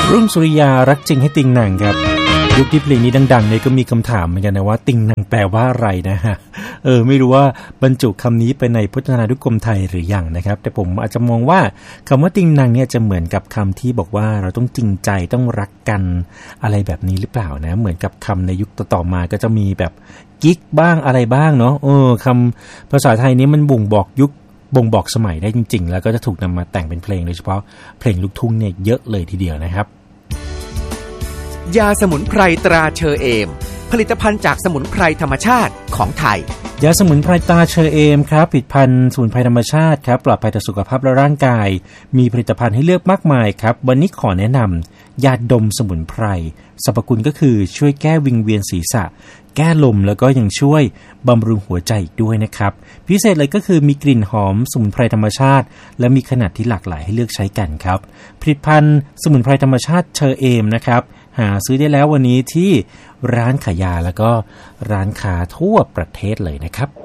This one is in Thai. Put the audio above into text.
รุ่งสุริยารักจริงให้ติงหนังครับยุคที่เพลงนี้ดังๆเนี่ยก็มีคำถามเหมือนกันนะว่าติงหนังแปลว่าอะไรนะฮะไม่รู้ว่าบรรจุคำนี้ไปในพจนานุกรมไทยหรือยังนะครับแต่ผมอาจจะมองว่าคำว่าติงหนังเนี่ยจะเหมือนกับคำที่บอกว่าเราต้องจริงใจต้องรักกันอะไรแบบนี้หรือเปล่านะเหมือนกับคำในยุคต่อๆมาก็จะมีแบบกิ๊กบ้างอะไรบ้างเนาะคำภาษาไทยนี้มันบ่งบอกยุคบ่งบอกสมัยได้จริงๆแล้วก็จะถูกนำมาแต่งเป็นเพลงโดยเฉพาะเพลงลูกทุ่งเนี่ยเยอะเลยทีเดียวนะครับยาสมุนไพรตราเชอเอมผลิตภัณฑ์จากสมุนไพรธรรมชาติของไทยยาสมุนไพรตราเชอเอมครับผลิตภัณฑ์สมุนไพรธรรมชาติครับปลอดภัยต่อสุขภาพและร่างกายมีผลิตภัณฑ์ให้เลือกมากมายครับวันนี้ขอแนะนำยาดมสมุนไพรสรรพคุณก็คือช่วยแก้วิงเวียนศีรษะแก้ลมแล้วก็ยังช่วยบำรุงหัวใจอีกด้วยนะครับพิเศษเลยก็คือมีกลิ่นหอมสมุนไพรธรรมชาติและมีขนาดที่หลากหลายให้เลือกใช้กันครับผลิตภัณฑ์สมุนไพรธรรมชาติเชอเอมนะครับหาซื้อได้แล้ววันนี้ที่ร้านขายยาแล้วก็ร้านค้าทั่วประเทศเลยนะครับ